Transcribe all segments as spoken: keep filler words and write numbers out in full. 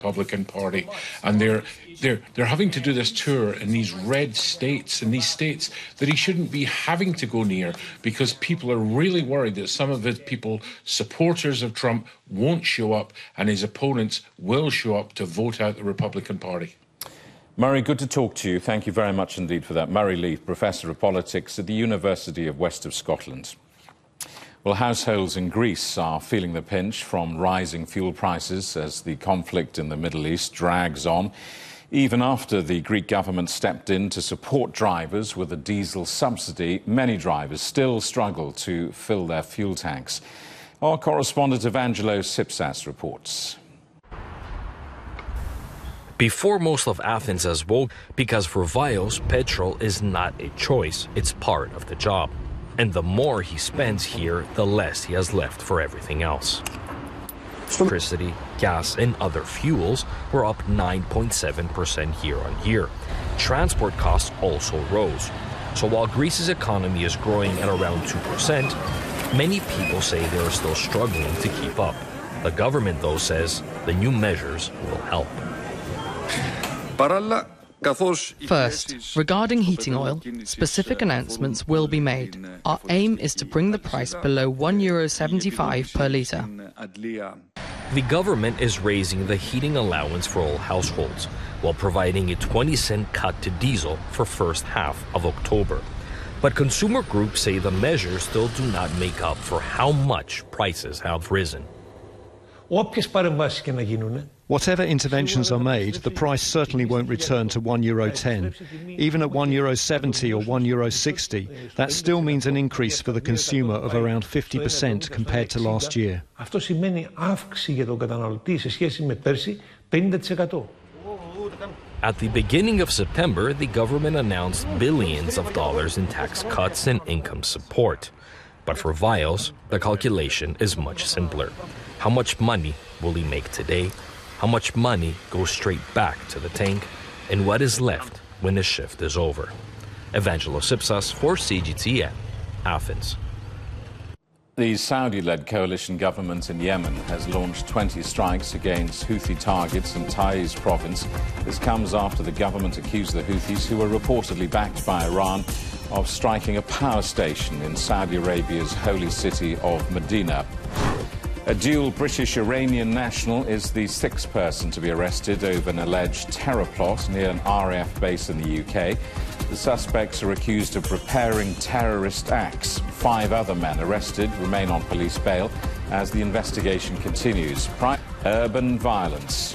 Republican Party, and they're they're they're having to do this tour in these red states, in these states that he shouldn't be having to go near, because people are really worried that some of his people, supporters of Trump, won't show up, and his opponents will show up to vote out the Republican Party. Murray, good to talk to you. Thank you very much indeed for that. Murray Leith, Professor of Politics at the University of West of Scotland. Well, households in Greece are feeling the pinch from rising fuel prices as the conflict in the Middle East drags on. Even after the Greek government stepped in to support drivers with a diesel subsidy, many drivers still struggle to fill their fuel tanks. Our correspondent Evangelos Tsipsas reports. Before most of Athens has woke, because for Vios, petrol is not a choice, it's part of the job. And the more he spends here, the less he has left for everything else. Electricity, gas, and other fuels were up nine point seven percent year on year. Transport costs also rose. So while Greece's economy is growing at around two percent, many people say they are still struggling to keep up. The government, though, says the new measures will help. First, regarding heating oil, specific announcements will be made. Our aim is to bring the price below one euro seventy-five per litre. The government is raising the heating allowance for all households, while providing a twenty cent cut to diesel for first half of October. But consumer groups say the measures still do not make up for how much prices have risen. Whatever interventions are made, the price certainly won't return to one euro ten. Even at one euro seventy or one euro sixty, that still means an increase for the consumer of around fifty percent compared to last year. At the beginning of September, the government announced billions of dollars in tax cuts and income support. But for Vios, the calculation is much simpler. How much money will he make today? How much money goes straight back to the tank? And what is left when the shift is over? Evangelos Tsipsas for C G T N, Athens. The Saudi-led coalition government in Yemen has launched twenty strikes against Houthi targets in Taiz province. This comes after the government accused the Houthis, who are reportedly backed by Iran, of striking a power station in Saudi Arabia's holy city of Medina. A dual British-Iranian national is the sixth person to be arrested over an alleged terror plot near an R A F base in the U K. The suspects are accused of preparing terrorist acts. Five other men arrested remain on police bail as the investigation continues. Urban violence.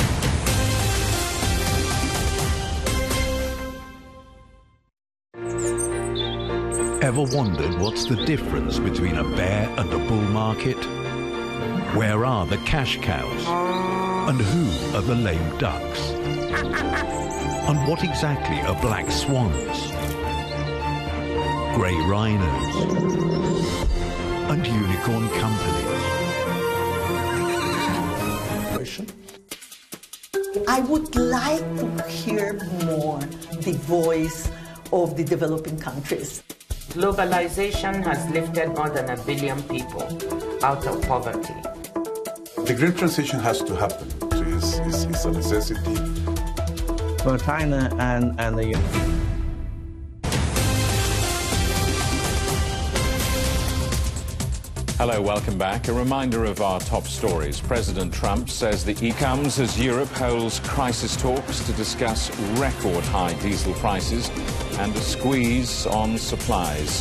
Ever wondered what's the difference between a bear and a bull market? Where are the cash cows? And who are the lame ducks? And what exactly are black swans? Grey rhinos? And unicorn companies? I would like to hear more the voice of the developing countries. Globalization has lifted more than a billion people out of poverty. The green transition has to happen. So it's, it's, it's a necessity. For China and, and the U S. Hello, welcome back. A reminder of our top stories. President Trump says the E comes as Europe holds crisis talks to discuss record high diesel prices and a squeeze on supplies.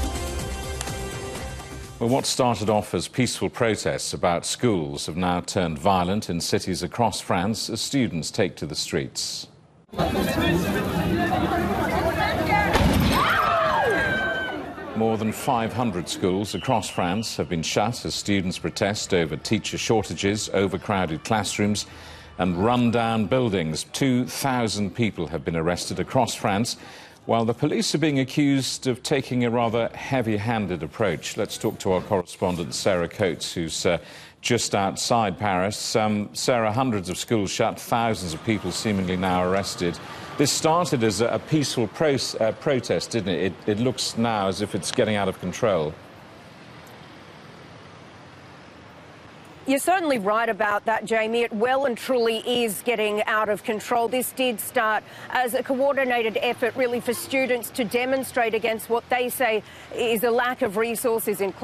Well, what started off as peaceful protests about schools have now turned violent in cities across France as students take to the streets. More than five hundred schools across France have been shut as students protest over teacher shortages, overcrowded classrooms and run-down buildings. two thousand people have been arrested across France, while the police are being accused of taking a rather heavy-handed approach. Let's talk to our correspondent, Sarah Coates, who's uh, just outside Paris. Um, Sarah, hundreds of schools shut, thousands of people seemingly now arrested. This started as a, a peaceful pro uh, protest, didn't it? it? It looks now as if it's getting out of control. You're certainly right about that, Jamie. It well and truly is getting out of control. This did start as a coordinated effort really for students to demonstrate against what they say is a lack of resources in